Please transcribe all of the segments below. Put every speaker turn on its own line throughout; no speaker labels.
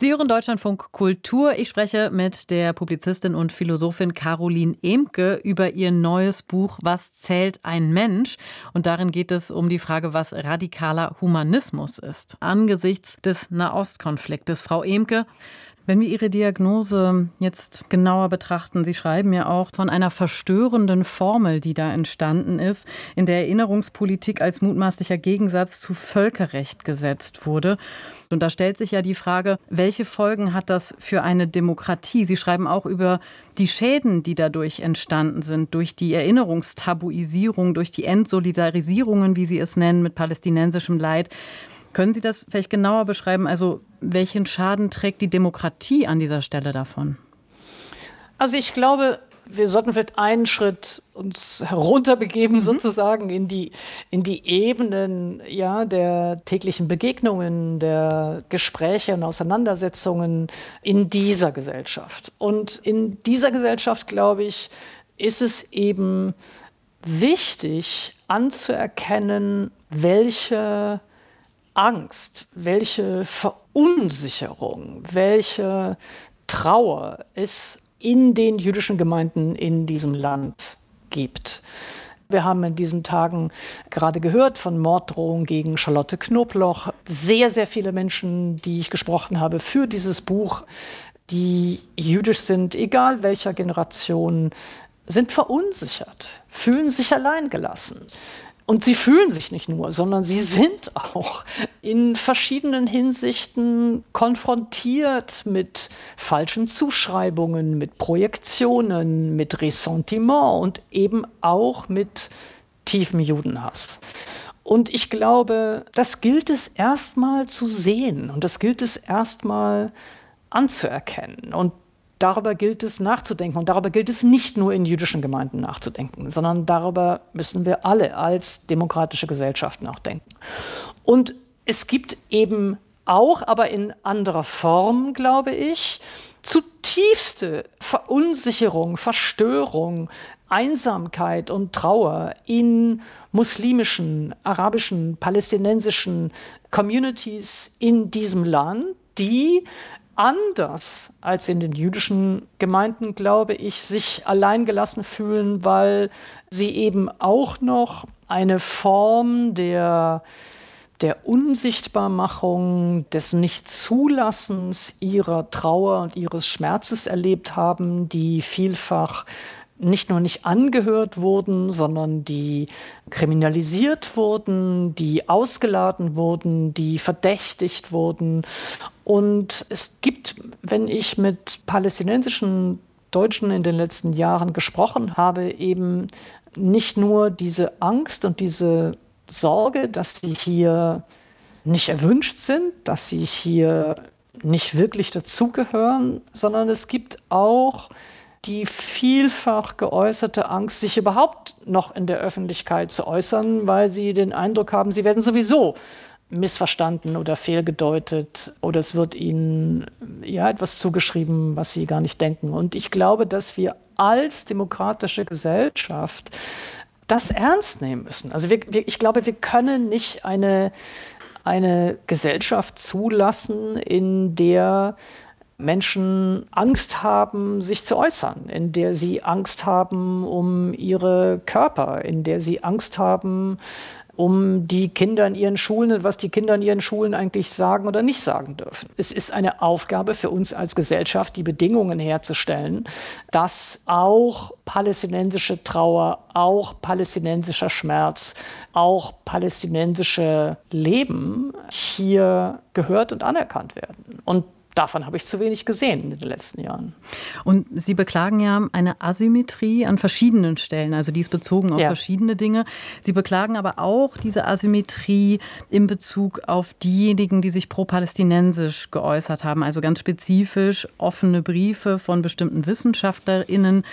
Sie hören Deutschlandfunk Kultur. Ich spreche mit der Publizistin und Philosophin Caroline Emke über ihr neues Buch Was zählt ein Mensch? Und darin geht es um die Frage, was radikaler Humanismus ist. Angesichts des Nahostkonfliktes. Frau Emke, wenn wir Ihre Diagnose jetzt genauer betrachten, Sie schreiben ja auch von einer verstörenden Formel, die da entstanden ist, in der Erinnerungspolitik als mutmaßlicher Gegensatz zu Völkerrecht gesetzt wurde. Und da stellt sich ja die Frage, welche Folgen hat das für eine Demokratie? Sie schreiben auch über die Schäden, die dadurch entstanden sind, durch die Erinnerungstabuisierung, durch die Entsolidarisierungen, wie Sie es nennen, mit palästinensischem Leid. Können Sie das vielleicht genauer beschreiben? Also welchen Schaden trägt die Demokratie an dieser Stelle davon?
Also ich glaube, wir sollten vielleicht einen Schritt uns herunterbegeben, sozusagen in die Ebenen der täglichen Begegnungen, der Gespräche und Auseinandersetzungen in dieser Gesellschaft. Und in dieser Gesellschaft, glaube ich, ist es eben wichtig anzuerkennen, welche Angst, welche Verunsicherung, welche Trauer es in den jüdischen Gemeinden in diesem Land gibt. Wir haben in diesen Tagen gerade gehört von Morddrohungen gegen Charlotte Knobloch. Sehr, sehr viele Menschen, die ich gesprochen habe für dieses Buch, die jüdisch sind, egal welcher Generation, sind verunsichert, fühlen sich alleingelassen. Und sie fühlen sich nicht nur, sondern sie sind auch in verschiedenen Hinsichten konfrontiert mit falschen Zuschreibungen, mit Projektionen, mit Ressentiment und eben auch mit tiefem Judenhass. Und ich glaube, das gilt es erstmal zu sehen und das gilt es erstmal anzuerkennen. Und darüber gilt es nachzudenken. Und darüber gilt es nicht nur in jüdischen Gemeinden nachzudenken, sondern darüber müssen wir alle als demokratische Gesellschaft nachdenken. Und es gibt eben auch, aber in anderer Form, glaube ich, zutiefste Verunsicherung, Verstörung, Einsamkeit und Trauer in muslimischen, arabischen, palästinensischen Communities in diesem Land, die anders als in den jüdischen Gemeinden, glaube ich, sich alleingelassen fühlen, weil sie eben auch noch eine Form der Unsichtbarmachung, des Nichtzulassens ihrer Trauer und ihres Schmerzes erlebt haben, die vielfach nicht nur nicht angehört wurden, sondern die kriminalisiert wurden, die ausgeladen wurden, die verdächtigt wurden. Und es gibt, wenn ich mit palästinensischen Deutschen in den letzten Jahren gesprochen habe, eben nicht nur diese Angst und diese Sorge, dass sie hier nicht erwünscht sind, dass sie hier nicht wirklich dazugehören, sondern es gibt auch die vielfach geäußerte Angst, sich überhaupt noch in der Öffentlichkeit zu äußern, weil sie den Eindruck haben, sie werden sowieso missverstanden oder fehlgedeutet oder es wird ihnen etwas zugeschrieben, was sie gar nicht denken. Und ich glaube, dass wir als demokratische Gesellschaft das ernst nehmen müssen. Also ich glaube, wir können nicht eine Gesellschaft zulassen, in der Menschen Angst haben, sich zu äußern, in der sie Angst haben um ihre Körper, in der sie Angst haben um die Kinder in ihren Schulen und was die Kinder in ihren Schulen eigentlich sagen oder nicht sagen dürfen. Es ist eine Aufgabe für uns als Gesellschaft, die Bedingungen herzustellen, dass auch palästinensische Trauer, auch palästinensischer Schmerz, auch palästinensische Leben hier gehört und anerkannt werden. Und davon habe ich zu wenig gesehen in den letzten Jahren.
Und Sie beklagen ja eine Asymmetrie an verschiedenen Stellen, also die ist bezogen auf verschiedene Dinge. Sie beklagen aber auch diese Asymmetrie in Bezug auf diejenigen, die sich pro-palästinensisch geäußert haben, also ganz spezifisch offene Briefe von bestimmten WissenschaftlerInnen,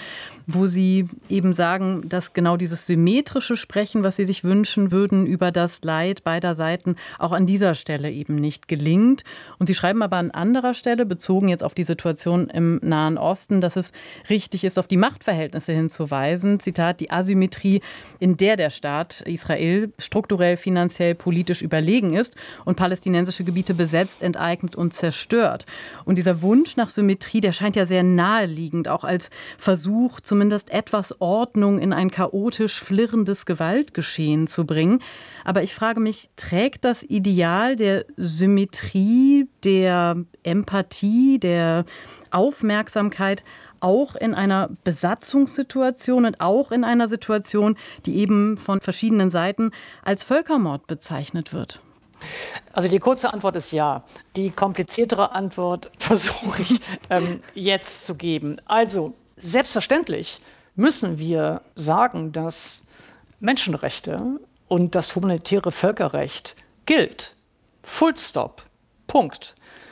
wo Sie eben sagen, dass genau dieses symmetrische Sprechen, was Sie sich wünschen würden über das Leid beider Seiten, auch an dieser Stelle eben nicht gelingt. Und Sie schreiben aber an anderer Stelle, bezogen jetzt auf die Situation im Nahen Osten, dass es richtig ist, auf die Machtverhältnisse hinzuweisen. Zitat, die Asymmetrie, in der Staat Israel strukturell, finanziell, politisch überlegen ist und palästinensische Gebiete besetzt, enteignet und zerstört. Und dieser Wunsch nach Symmetrie, der scheint ja sehr naheliegend, auch als Versuch, zumindest etwas Ordnung in ein chaotisch flirrendes Gewaltgeschehen zu bringen. Aber ich frage mich, trägt das Ideal der Symmetrie, der Empathie, der Aufmerksamkeit auch in einer Besatzungssituation und auch in einer Situation, die eben von verschiedenen Seiten als Völkermord bezeichnet wird?
Also die kurze Antwort ist ja. Die kompliziertere Antwort versuche ich jetzt zu geben. Also selbstverständlich müssen wir sagen, dass Menschenrechte und das humanitäre Völkerrecht gilt. Full stop. Punkt.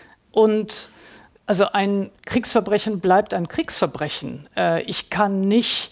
Und also ein Kriegsverbrechen bleibt ein Kriegsverbrechen. Ich kann nicht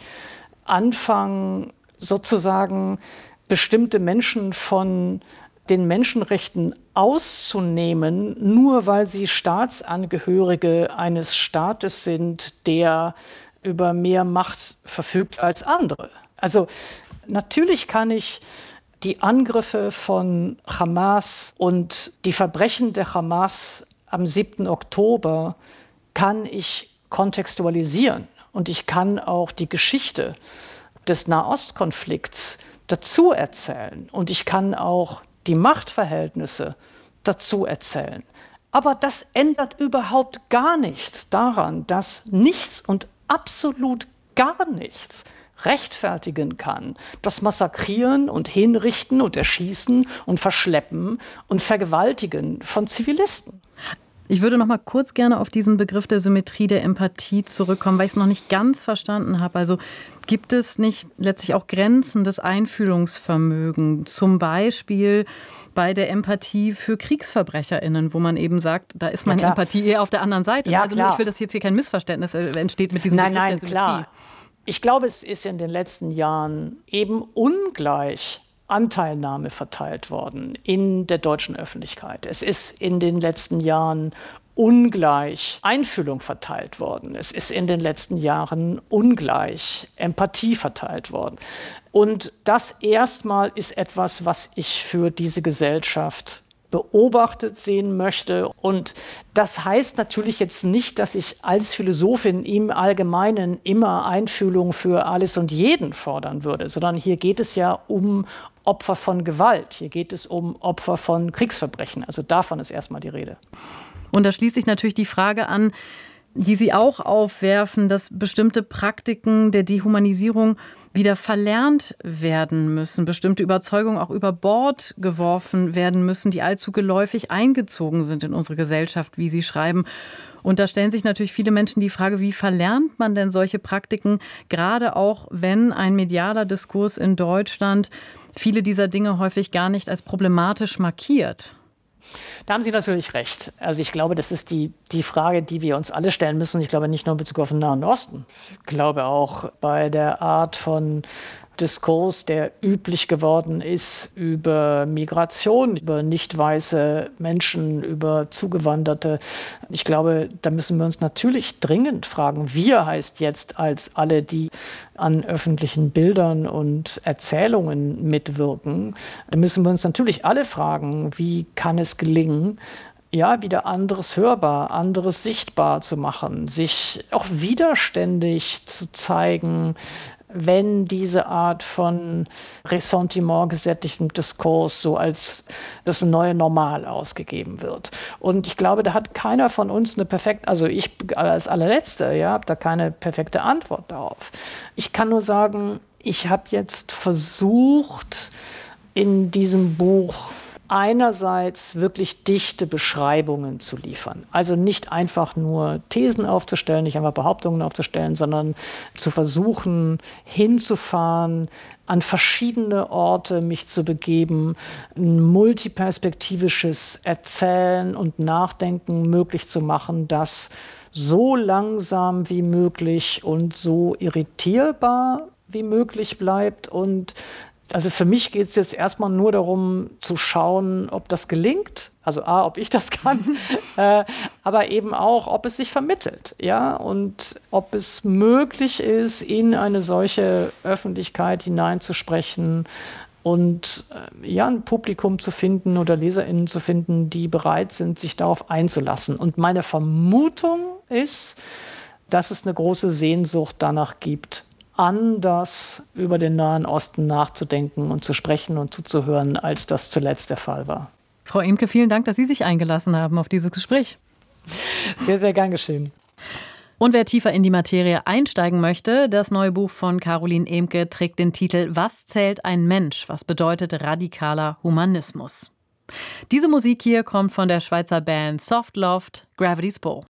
anfangen, sozusagen bestimmte Menschen von den Menschenrechten auszunehmen, nur weil sie Staatsangehörige eines Staates sind, der über mehr Macht verfügt als andere. Also natürlich kann ich die Angriffe von Hamas und die Verbrechen der Hamas am 7. Oktober kann ich kontextualisieren. Und ich kann auch die Geschichte des Nahostkonflikts dazu erzählen. Und ich kann auch die Machtverhältnisse dazu erzählen. Aber das ändert überhaupt gar nichts daran, dass nichts und absolut gar nichts rechtfertigen kann, das Massakrieren und Hinrichten und Erschießen und Verschleppen und Vergewaltigen von Zivilisten.
Ich würde noch mal kurz gerne auf diesen Begriff der Symmetrie, der Empathie zurückkommen, weil ich es noch nicht ganz verstanden habe. Also gibt es nicht letztlich auch Grenzen des Einfühlungsvermögens, zum Beispiel bei der Empathie für KriegsverbrecherInnen, wo man eben sagt, da ist meine Empathie eher auf der anderen Seite.
Ja,
also ich will, dass jetzt hier kein Missverständnis entsteht mit diesem Begriff der Symmetrie. Klar.
Ich glaube, es ist in den letzten Jahren eben ungleich Anteilnahme verteilt worden in der deutschen Öffentlichkeit. Es ist in den letzten Jahren ungleich Einfühlung verteilt worden. Es ist in den letzten Jahren ungleich Empathie verteilt worden. Und das erstmal ist etwas, was ich für diese Gesellschaft beobachtet sehen möchte. Und das heißt natürlich jetzt nicht, dass ich als Philosophin im Allgemeinen immer Einfühlung für alles und jeden fordern würde, sondern hier geht es ja um Opfer von Gewalt. Hier geht es um Opfer von Kriegsverbrechen. Also davon ist erstmal die Rede.
Und da schließt sich natürlich die Frage an, die Sie auch aufwerfen, dass bestimmte Praktiken der Dehumanisierung wieder verlernt werden müssen, bestimmte Überzeugungen auch über Bord geworfen werden müssen, die allzu geläufig eingezogen sind in unsere Gesellschaft, wie Sie schreiben. Und da stellen sich natürlich viele Menschen die Frage, wie verlernt man denn solche Praktiken, gerade auch wenn ein medialer Diskurs in Deutschland viele dieser Dinge häufig gar nicht als problematisch markiert?
Da haben Sie natürlich recht. Also ich glaube, das ist die Frage, die wir uns alle stellen müssen. Ich glaube nicht nur in Bezug auf den Nahen Osten. Ich glaube auch bei der Art von Diskurs, der üblich geworden ist über Migration, über nicht weiße Menschen, über Zugewanderte. Ich glaube, da müssen wir uns natürlich dringend fragen, wir heißt jetzt als alle, die an öffentlichen Bildern und Erzählungen mitwirken, da müssen wir uns natürlich alle fragen, wie kann es gelingen, ja, wieder anderes hörbar, anderes sichtbar zu machen, sich auch widerständig zu zeigen, wenn diese Art von Ressentiment gesättigtem Diskurs so als das neue Normal ausgegeben wird. Und ich glaube, da hat keiner von uns eine perfekte, also ich als allerletzte, ja, habe da keine perfekte Antwort darauf. Ich kann nur sagen, ich habe jetzt versucht, in diesem Buch einerseits wirklich dichte Beschreibungen zu liefern. Also nicht einfach nur Thesen aufzustellen, nicht einfach Behauptungen aufzustellen, sondern zu versuchen, hinzufahren, an verschiedene Orte mich zu begeben, ein multiperspektivisches Erzählen und Nachdenken möglich zu machen, das so langsam wie möglich und so irritierbar wie möglich bleibt. Und also für mich geht es jetzt erstmal nur darum zu schauen, ob das gelingt. Also ob ich das kann, aber eben auch, ob es sich vermittelt, ja, und ob es möglich ist, in eine solche Öffentlichkeit hineinzusprechen und ein Publikum zu finden oder LeserInnen zu finden, die bereit sind, sich darauf einzulassen. Und meine Vermutung ist, dass es eine große Sehnsucht danach gibt, anders über den Nahen Osten nachzudenken und zu sprechen und zuzuhören, als das zuletzt der Fall war.
Frau Emke, vielen Dank, dass Sie sich eingelassen haben auf dieses Gespräch.
Sehr, sehr gern geschehen.
Und wer tiefer in die Materie einsteigen möchte, das neue Buch von Caroline Emke trägt den Titel Was zählt ein Mensch? Was bedeutet radikaler Humanismus? Diese Musik hier kommt von der Schweizer Band Soft Loft, Gravity's Bow.